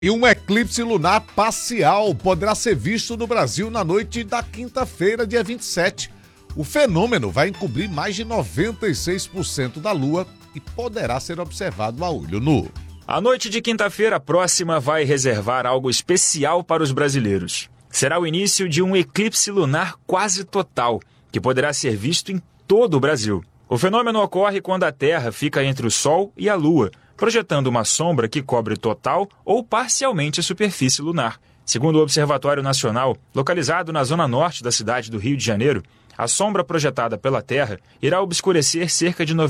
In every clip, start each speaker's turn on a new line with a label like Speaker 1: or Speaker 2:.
Speaker 1: E um eclipse lunar parcial poderá ser visto no Brasil na noite da quinta-feira, dia 27. O fenômeno vai encobrir mais de 96% da Lua e poderá ser observado a olho nu.
Speaker 2: A noite de quinta-feira próxima vai reservar algo especial para os brasileiros. Será o início de um eclipse lunar quase total, que poderá ser visto em todo o Brasil. O fenômeno ocorre quando a Terra fica entre o Sol e a Lua, projetando uma sombra que cobre total ou parcialmente a superfície lunar. Segundo o Observatório Nacional, localizado na zona norte da cidade do Rio de Janeiro, a sombra projetada pela Terra irá obscurecer cerca de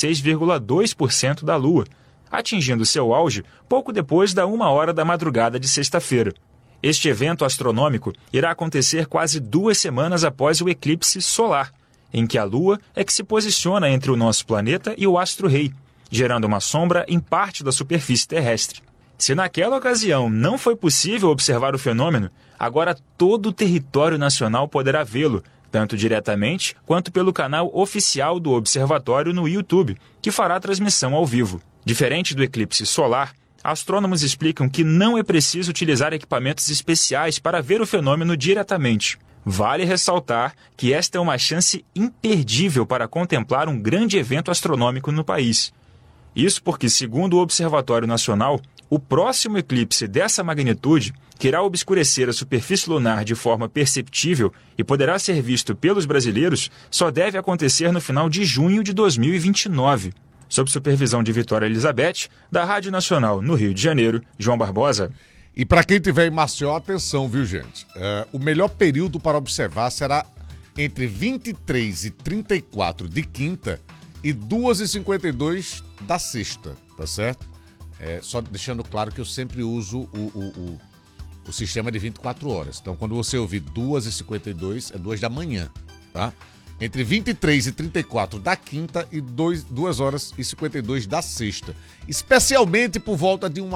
Speaker 2: 96,2% da Lua, atingindo seu auge pouco depois da 1h da madrugada de sexta-feira. Este evento astronômico irá acontecer quase 2 semanas após o eclipse solar, em que a Lua é que se posiciona entre o nosso planeta e o astro-rei, gerando uma sombra em parte da superfície terrestre. Se naquela ocasião não foi possível observar o fenômeno, agora todo o território nacional poderá vê-lo, tanto diretamente quanto pelo canal oficial do observatório no YouTube, que fará transmissão ao vivo. Diferente do eclipse solar, astrônomos explicam que não é preciso utilizar equipamentos especiais para ver o fenômeno diretamente. Vale ressaltar que esta é uma chance imperdível para contemplar um grande evento astronômico no país. Isso porque, segundo o Observatório Nacional, o próximo eclipse dessa magnitude, que irá obscurecer a superfície lunar de forma perceptível e poderá ser visto pelos brasileiros, só deve acontecer no final de junho de 2029. Sob supervisão de Vitória Elizabeth, da Rádio Nacional no Rio de Janeiro, João Barbosa.
Speaker 1: E para quem tiver em Maceió, atenção, viu, gente? O melhor período para observar será entre 23h34 de quinta e 2h52 da sexta, tá certo? Só deixando claro que eu sempre uso o sistema de 24 horas. Então, quando você ouvir 2h52, é 2 da manhã, tá? Entre 23h34 da quinta e 2h52 da sexta. Especialmente por volta de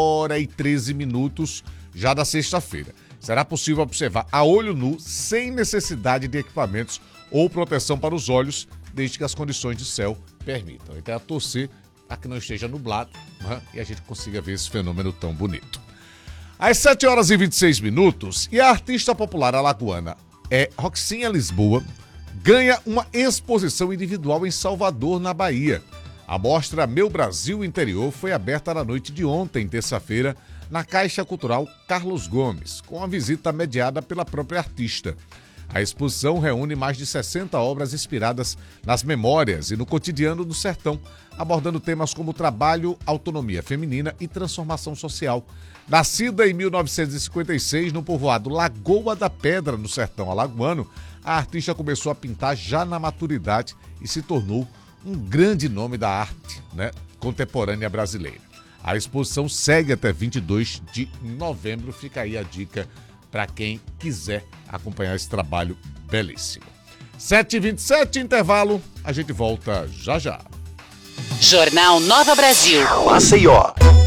Speaker 1: 1h13 já da sexta-feira. Será possível observar a olho nu, sem necessidade de equipamentos ou proteção para os olhos, desde que as condições de céu permitam. Então, é a torcer para que não esteja nublado, né? E a gente consiga ver esse fenômeno tão bonito. Às 7h26, e a artista popular alagoana Roxinha Lisboa ganha uma exposição individual em Salvador, na Bahia. A mostra Meu Brasil Interior foi aberta na noite de ontem, terça-feira, na Caixa Cultural Carlos Gomes, com a visita mediada pela própria artista. A exposição reúne mais de 60 obras inspiradas nas memórias e no cotidiano do sertão, abordando temas como trabalho, autonomia feminina e transformação social. Nascida em 1956 no povoado Lagoa da Pedra, no sertão alagoano, a artista começou a pintar já na maturidade e se tornou um grande nome da arte, né, contemporânea brasileira. A exposição segue até 22 de novembro, fica aí a dica para quem quiser acompanhar esse trabalho belíssimo. 7h27, intervalo, a gente volta já já.
Speaker 3: Jornal Nova Brasil.
Speaker 4: Maceió.